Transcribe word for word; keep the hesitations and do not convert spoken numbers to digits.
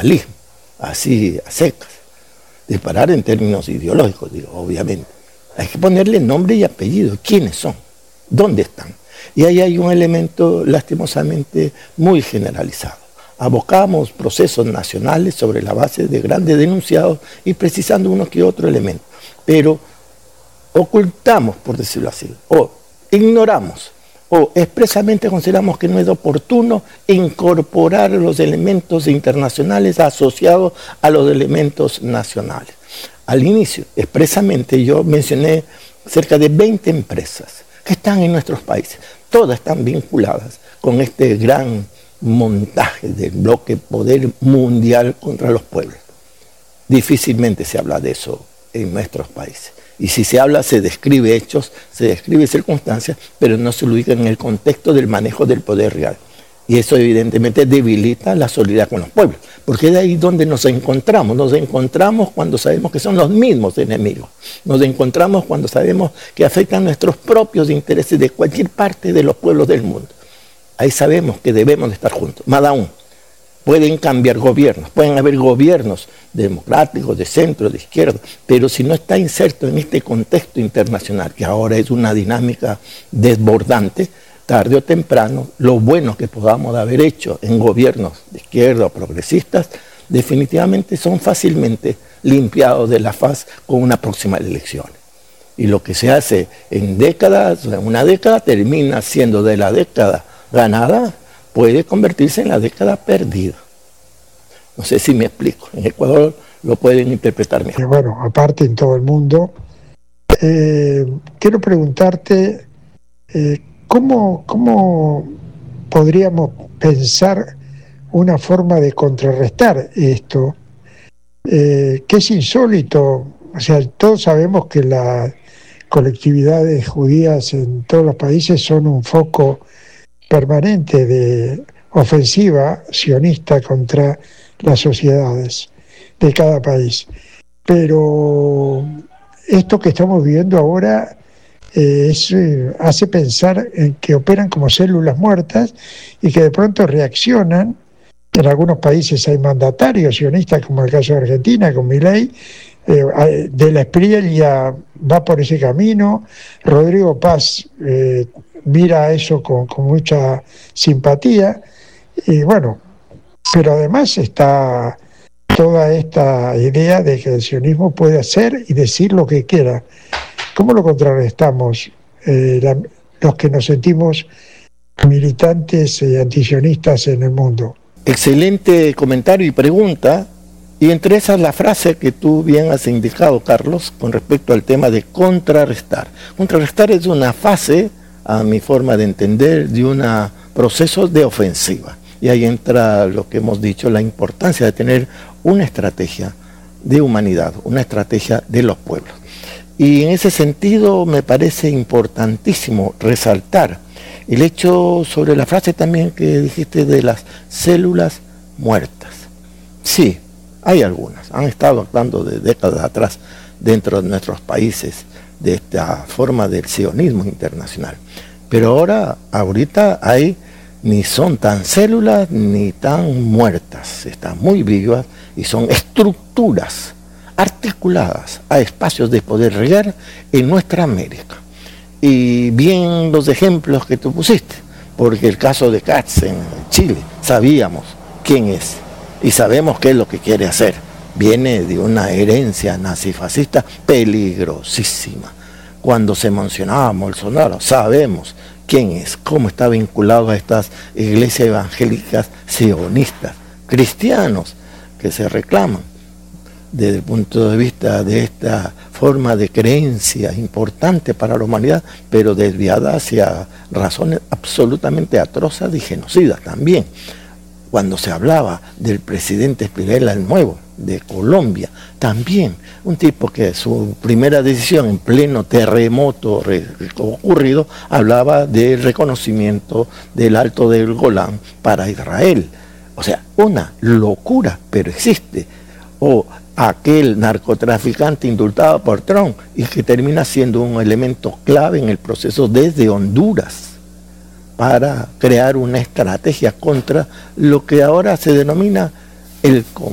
radicalismo, así a secas. Disparar en términos ideológicos, digo, obviamente. Hay que ponerle nombre y apellido. ¿Quiénes son? ¿Dónde están? Y ahí hay un elemento lastimosamente muy generalizado. Abocamos procesos nacionales sobre la base de grandes denunciados y precisando uno que otro elemento. Pero ocultamos, por decirlo así, o ignoramos, o expresamente consideramos que no es oportuno incorporar los elementos internacionales asociados a los elementos nacionales. Al inicio, expresamente, yo mencioné cerca de veinte empresas que están en nuestros países. Todas están vinculadas con este gran montaje del bloque poder mundial contra los pueblos. Difícilmente se habla de eso en nuestros países. Y si se habla, se describe hechos, se describe circunstancias, pero no se lo ubica en el contexto del manejo del poder real. Y eso evidentemente debilita la solidaridad con los pueblos, porque es de ahí donde nos encontramos. Nos encontramos cuando sabemos que son los mismos enemigos. Nos encontramos cuando sabemos que afectan nuestros propios intereses de cualquier parte de los pueblos del mundo. Ahí sabemos que debemos de estar juntos. Más aún, pueden cambiar gobiernos, pueden haber gobiernos democráticos, de centro, de izquierda, pero si no está inserto en este contexto internacional, que ahora es una dinámica desbordante, tarde o temprano, lo bueno que podamos haber hecho en gobiernos de izquierda o progresistas, definitivamente son fácilmente limpiados de la faz con una próxima elección. Y lo que se hace en décadas, en una década, termina siendo de la década ganada, puede convertirse en la década perdida. No sé si me explico. En Ecuador lo pueden interpretar mejor. Bueno, aparte en todo el mundo, eh, quiero preguntarte eh, ¿cómo, cómo podríamos pensar una forma de contrarrestar esto, eh, que es insólito. O sea, todos sabemos que las colectividades judías en todos los países son un foco permanente de ofensiva sionista contra las sociedades de cada país. Pero esto que estamos viviendo ahora eh, es, eh, hace pensar en que operan como células muertas y que de pronto reaccionan. En algunos países hay mandatarios sionistas, como el caso de Argentina, con Milei. Eh, de la Espriella va por ese camino. Rodrigo Paz eh, mira eso con, con mucha simpatía. Y bueno, pero además está toda esta idea de que el sionismo puede hacer y decir lo que quiera. ¿Cómo lo contrarrestamos eh, la, los que nos sentimos militantes y antisionistas en el mundo? Excelente comentario y pregunta, y entre esas la frase que tú bien has indicado, Carlos, con respecto al tema de contrarrestar. Contrarrestar es una fase, a mi forma de entender, de un proceso de ofensiva. Y ahí entra lo que hemos dicho, la importancia de tener una estrategia de humanidad, una estrategia de los pueblos. Y en ese sentido me parece importantísimo resaltar el hecho sobre la frase también que dijiste de las células muertas. Sí, hay algunas, han estado actuando de décadas atrás dentro de nuestros países de esta forma del sionismo internacional. Pero ahora, ahorita hay, ni son tan células ni tan muertas, están muy vivas y son estructuras articuladas a espacios de poder real en nuestra América. Y bien los ejemplos que tú pusiste, porque el caso de Katz en Chile, sabíamos quién es y sabemos qué es lo que quiere hacer. Viene de una herencia nazifascista peligrosísima. Cuando se mencionaba Bolsonaro, sabemos quién es, cómo está vinculado a estas iglesias evangélicas sionistas, cristianos que se reclaman desde el punto de vista de esta forma de creencia importante para la humanidad, pero desviada hacia razones absolutamente atrozas y genocidas también. Cuando se hablaba del presidente Spinella el Nuevo, de Colombia, también un tipo que su primera decisión en pleno terremoto re- ocurrido, hablaba del reconocimiento del Alto del Golán para Israel. O sea, una locura, pero existe. O aquel narcotraficante indultado por Trump y que termina siendo un elemento clave en el proceso desde Honduras para crear una estrategia contra lo que ahora se denomina el